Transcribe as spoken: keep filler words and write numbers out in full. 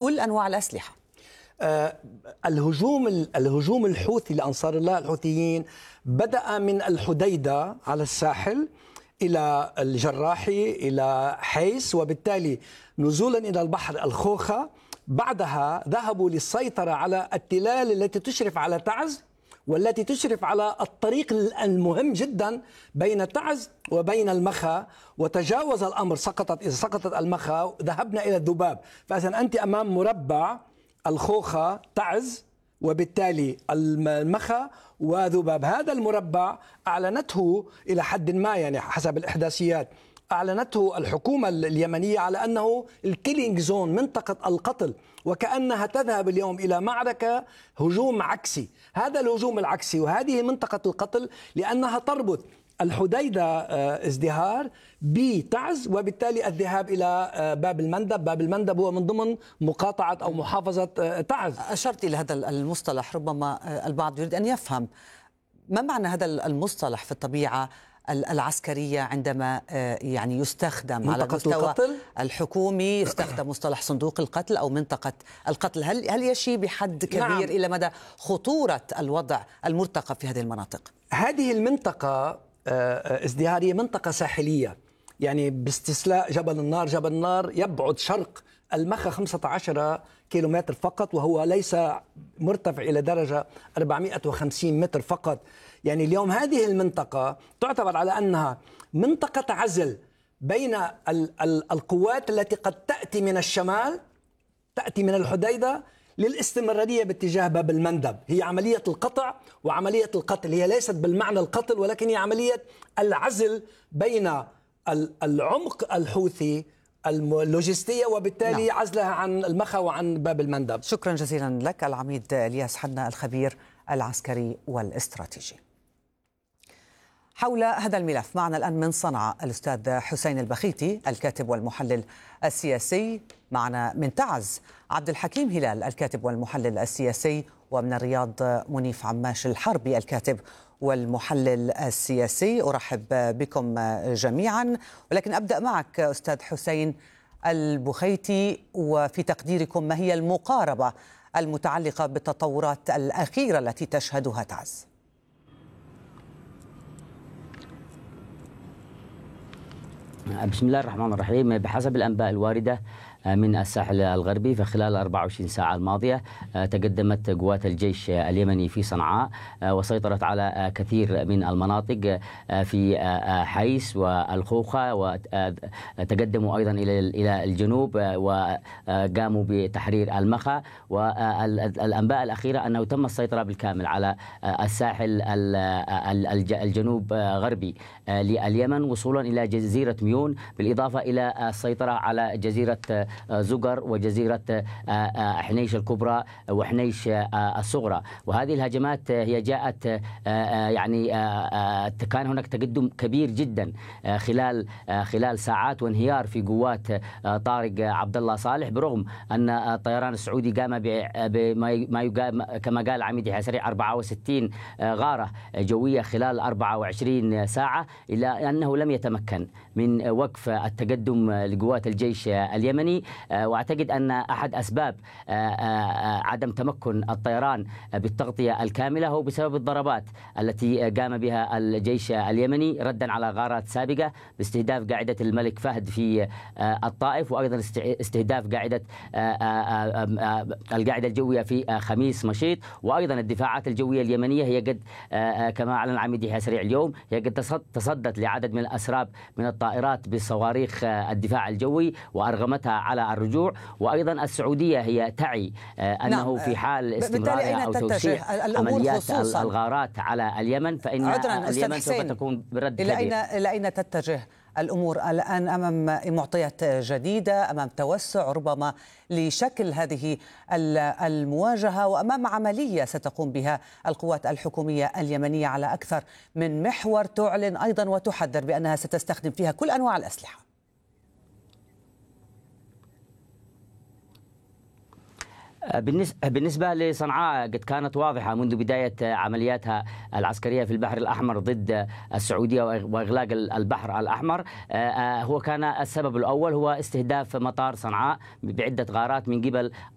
كل أنواع الأسلحة. آه الهجوم الهجوم الحوثي لأنصار الله الحوثيين بدأ من الحديدة على الساحل إلى الجراحي إلى حيس، وبالتالي نزولا إلى البحر الخوخة. بعدها ذهبوا للسيطرة على التلال التي تشرف على تعز والتي تشرف على الطريق المهم جدا بين تعز وبين المخا، وتجاوز الأمر. سقطت إذا سقطت المخا ذهبنا إلى الذباب. فإذا أنت أمام مربع الخوخة تعز وبالتالي المخا وذباب. هذا المربع أعلنته إلى حد ما، يعني حسب الإحداثيات، أعلنته الحكومة اليمنية على أنه الكيلينج زون، منطقة القتل، وكأنها تذهب اليوم إلى معركة هجوم عكسي. هذا الهجوم العكسي وهذه منطقة القتل لأنها تربط الحديدة ازدهار بتعز، وبالتالي الذهاب إلى باب المندب. باب المندب هو من ضمن مقاطعة أو محافظة تعز. أشرت إلى هذا المصطلح، ربما البعض يريد أن يفهم ما معنى هذا المصطلح في الطبيعة العسكرية عندما يعني يستخدم على المستوى القتل الحكومي، يستخدم مصطلح صندوق القتل أو منطقة القتل. هل هل يشي بحد كبير نعم. إلى مدى خطورة الوضع المرتقب في هذه المناطق؟ هذه المنطقة ازدهارية، منطقة ساحلية، يعني باستسلاء جبل النار. جبل النار يبعد شرق المخا خمسة عشر كيلومتر فقط، وهو ليس مرتفع إلى درجة أربعمئة وخمسين متر فقط. يعني اليوم هذه المنطقة تعتبر على أنها منطقة عزل بين ال ال القوات التي قد تأتي من الشمال، تأتي من الحديدة للاستمرارية باتجاه باب المندب. هي عملية القطع وعملية القتل، هي ليست بالمعنى القتل ولكن هي عملية العزل بين العمق الحوثي اللوجستية، وبالتالي نعم. عزلها عن المخا وعن باب المندب. شكرا جزيلا لك العميد الياس حنا، الخبير العسكري والاستراتيجي. حول هذا الملف معنا الآن من صنعاء الأستاذ حسين البخيتي الكاتب والمحلل السياسي، معنا من تعز عبد الحكيم هلال الكاتب والمحلل السياسي، ومن الرياض منيف عماش الحربي الكاتب والمحلل السياسي. أرحب بكم جميعا، ولكن أبدأ معك أستاذ حسين البخيتي، وفي تقديركم ما هي المقاربة المتعلقة بالتطورات الأخيرة التي تشهدها تعز؟ بسم الله الرحمن الرحيم. بحسب الأنباء الواردة من الساحل الغربي، فخلال أربع وعشرين ساعة الماضية تقدمت قوات الجيش اليمني في صنعاء وسيطرت على كثير من المناطق في حيس والخوخة، وتقدموا أيضا إلى إلى الجنوب وقاموا بتحرير المخا. والأنباء الأخيرة أنه تم السيطرة بالكامل على الساحل الجنوب غربي لليمن وصولا إلى جزيرة ميون، بالإضافة إلى السيطرة على جزيرة زقر وجزيرة حنيش الكبرى وحنيش الصغرى. وهذه الهجمات هي جاءت يعني كان هناك تقدم كبير جدا خلال خلال ساعات وانهيار في قوات طارق عبد الله صالح، برغم أن الطيران السعودي قام بما يقام كما قال عميد يحيى سريع أربعة وستين غارة جوية خلال أربعة وعشرين ساعة، إلا أنه لم يتمكن من وقف التقدم لقوات الجيش اليمني. واعتقد ان احد اسباب عدم تمكن الطيران بالتغطيه الكامله هو بسبب الضربات التي قام بها الجيش اليمني ردا على غارات سابقه باستهداف قاعده الملك فهد في الطائف، وايضا استهداف قاعده القاعده الجويه في خميس مشيط. وايضا الدفاعات الجويه اليمنيه هي قد كما اعلن العميد يحيى سريع اليوم هي قد تصدت لعدد من الاسراب من الطائرات بصواريخ الدفاع الجوي وأرغمتها على الرجوع. وأيضا السعودية هي تعي أنه نعم. في حال استمرارها أو توسيع عمليات الغارات على اليمن فإن اليمن سوف تكون برد إلى أين إلى أين تتجه الأمور الآن أمام معطيات جديدة، أمام توسع ربما لشكل هذه المواجهة، وأمام عملية ستقوم بها القوات الحكومية اليمنية على أكثر من محور، تعلن أيضا وتحذر بأنها ستستخدم فيها كل أنواع الأسلحة؟ بالنسبة لصنعاء قد كانت واضحة منذ بداية عملياتها العسكرية في البحر الأحمر ضد السعودية وإغلاق البحر الأحمر. هو كان السبب الأول هو استهداف مطار صنعاء بعدة غارات من قبل